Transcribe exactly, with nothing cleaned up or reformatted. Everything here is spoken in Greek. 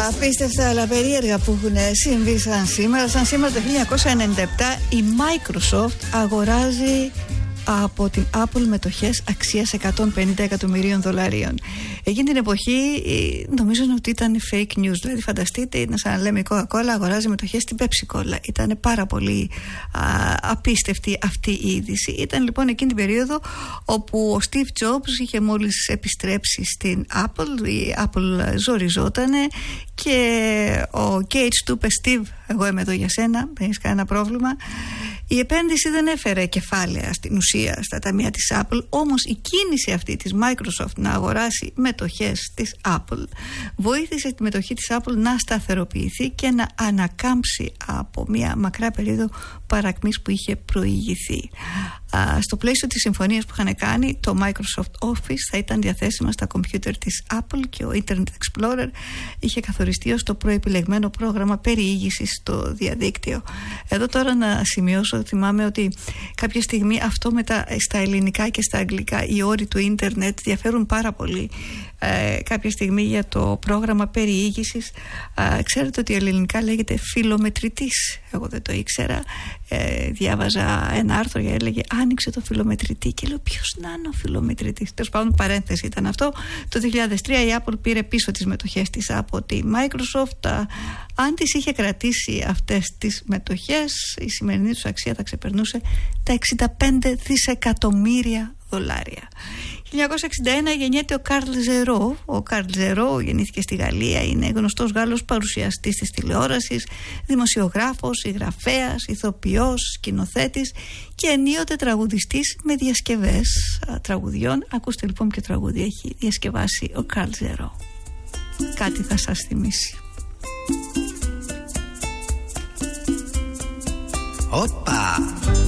Απίστευτα αλλά περίεργα που έχουν συμβεί σαν σήμερα. Σαν σήμερα το χίλια εννιακόσια ενενήντα επτά η Microsoft αγοράζει από την Apple μετοχές αξίας εκατόν πενήντα εκατομμυρίων δολαρίων. Εκείνη την εποχή νομίζω ότι ήταν fake news. Δηλαδή φανταστείτε, είναι σαν να λέμε η Coca-Cola αγοράζει μετοχές στην Pepsi Cola. Ήταν πάρα πολύ α, απίστευτη αυτή η είδηση. Ήταν λοιπόν εκείνη την περίοδο όπου ο Steve Jobs είχε μόλις επιστρέψει στην Apple. Η Apple ζοριζότανε και ο Gates του είπε Steve, εγώ είμαι εδώ για σένα, δεν έχεις κανένα πρόβλημα. Η επένδυση δεν έφερε κεφάλαια στην ουσία στα ταμεία της Apple, όμως η κίνηση αυτή της Microsoft να αγοράσει μετοχές της Apple βοήθησε τη μετοχή της Apple να σταθεροποιηθεί και να ανακάμψει από μια μακρά περίοδο παρακμής που είχε προηγηθεί. Α, στο πλαίσιο της συμφωνίας που είχαν κάνει, το Microsoft Office θα ήταν διαθέσιμα στα κομπιούτερ της Apple και ο Internet Explorer είχε καθοριστεί ως το προεπιλεγμένο πρόγραμμα περιήγησης στο διαδίκτυο. Εδώ τώρα να σημειώσω, θυμάμαι ότι κάποια στιγμή αυτό με τα, στα ελληνικά και στα αγγλικά οι όροι του ίντερνετ διαφέρουν πάρα πολύ. Ε, κάποια στιγμή για το πρόγραμμα περιήγησης ε, ξέρετε ότι ελληνικά λέγεται φιλομετρητής. Εγώ δεν το ήξερα. ε, διάβαζα ένα άρθρο και έλεγε άνοιξε το φιλομετρητή και λέω ποιος να είναι ο φιλομετρητής. Τέλος πάντων, παρένθεση ήταν αυτό. Το δύο χιλιάδες τρία η Apple πήρε πίσω τις μετοχές της από τη Microsoft. Αν τις είχε κρατήσει αυτές τις μετοχές, η σημερινή τους αξία θα ξεπερνούσε τα εξήντα πέντε δισεκατομμύρια δολάρια. χίλια εννιακόσια εξήντα ένα γεννιέται ο Καρλ Ζερό. Ο Καρλ Ζερό γεννήθηκε στη Γαλλία, είναι γνωστός Γάλλος παρουσιαστής της τηλεόρασης, δημοσιογράφος, συγγραφέας, ηθοποιός, σκηνοθέτης και ενίοτε τραγουδιστής με διασκευές τραγουδιών. Ακούστε λοιπόν ποιο τραγούδι έχει διασκευάσει ο Καρλ Ζερό. Κάτι θα σας θυμίσει. Όπα!